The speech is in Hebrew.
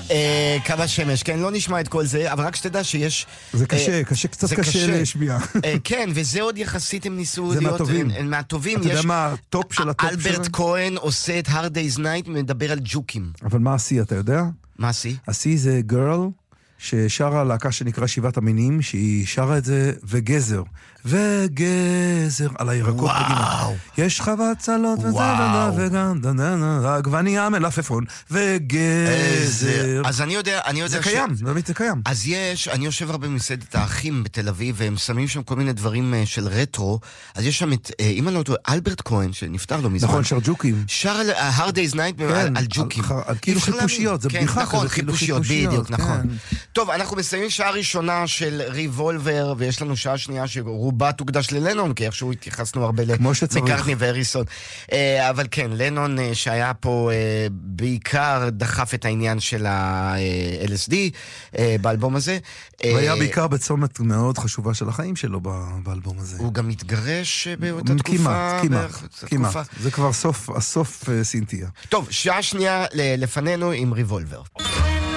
קו השמש, כן, לא נשמע את כל זה, אבל רק שתדע שיש... זה קשה, קצת קשה להשמיע. כן, וזה עוד יחסית הם ניסו זה להיות... מהטובים. מהטובים. אתה יודע מה הטופ של הטופ שלהם? אלברט כהן עושה את Hard Day's Night, מדבר על ג'וקים. אבל מה השיא, אתה יודע? מה השיא? השיא זה גרל, ששרה להקה שנקרא שבעת המינים, שהיא שרה את זה, וגזר. על הירקות בגינה. יש חוות צלות וגם עגבנייה מלפפון וגזר. אז אני יודע זה קיים, זה קיים. אז אני יושב הרבה במסעדת האחים בתל אביב, והם שמים שם כל מיני דברים של רטרו, אז יש שם את, אם אני לא טועה, אלברט כהן, שנפטר לו מזמן. נכון, שר ג'וקים. שר על Hard Day's Night על ג'וקים. על כאילו חיפושיות, זה בדיחה כזה. נכון, חיפושיות, בדיוק, נכון. טוב, אנחנו מסיימים שעה ראשונה של ריבולבר, ויש לנו שעה שנייה שרובה תוקדש ללנון, כי איכשהו התייחסנו הרבה למקארטני והריסון. אבל כן, לנון שהיה פה בעיקר דחף את העניין של ה-LSD באלבום הזה. והיה בעיקר בצומת מאוד חשובה של החיים שלו באלבום הזה. הוא גם התגרש באותה תקופה. כמעט. זה כבר הסוף סינתיה. טוב, שעה שנייה לפנינו עם ריבולבר.